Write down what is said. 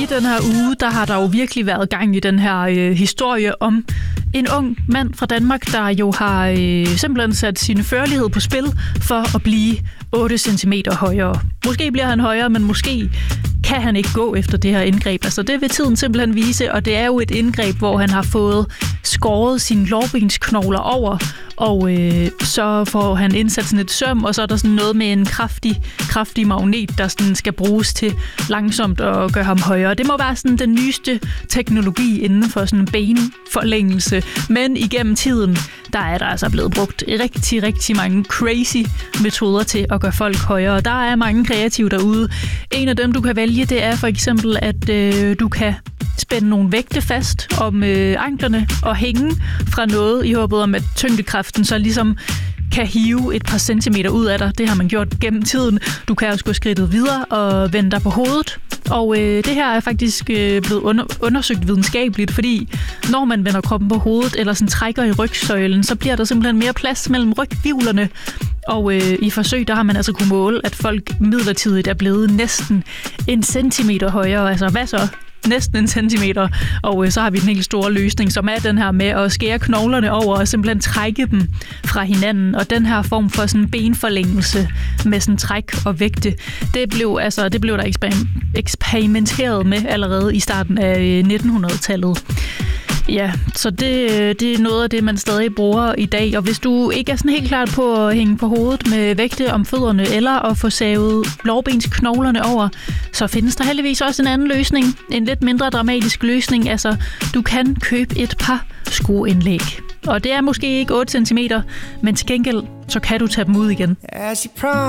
den her uge, der har der jo virkelig været gang i den her historie om en ung mand fra Danmark, der jo har simpelthen sat sin førlighed på spil for at blive 8 cm højere. Måske bliver han højere, men måske kan han ikke gå efter det her indgreb. Altså det vil tiden simpelthen vise, og det er jo et indgreb, hvor han har fået skåret sine lårbensknogler over, og så får han indsat sådan et søm, og så er der sådan noget med en kraftig magnet, der sådan skal bruges til langsomt at gøre ham højere. Det må være sådan den nyeste teknologi inden for sådan benforlængelse, men igennem tiden, der er der altså blevet brugt rigtig mange crazy metoder til at gøre folk højere. Der er mange kreative derude. En af dem, du kan vælge, det er for eksempel, at du kan spænde nogle vægte fast om anklerne og hænge fra noget i håbet om, at tyngdekraften så ligesom kan hive et par centimeter ud af dig. Det har man gjort gennem tiden. Du kan også gå skridtet videre og vende dig på hovedet. Og det her er faktisk blevet undersøgt videnskabeligt, fordi når man vender kroppen på hovedet eller sådan trækker i rygsøjlen, så bliver der simpelthen mere plads mellem ryghvirvlerne. Og i forsøg, der har man altså kunne måle, at folk midlertidigt er blevet næsten 1 centimeter højere. Altså hvad så? Næsten 1 centimeter, og så har vi den helt store løsning, som er den her med at skære knoglerne over og simpelthen trække dem fra hinanden. Og den her form for sådan benforlængelse med sådan træk og vægte, det blev der eksperimenteret med allerede i starten af 1900-tallet. Ja, så det er noget af det, man stadig bruger i dag. Og hvis du ikke er sådan helt klart på at hænge på hovedet med vægte om fødderne, eller at få savet lårbensknoglerne over, så findes der heldigvis også en anden løsning. En lidt mindre dramatisk løsning. Altså, du kan købe et par skoindlæg. Og det er måske ikke 8 cm, men til gengæld, så kan du tage dem ud igen.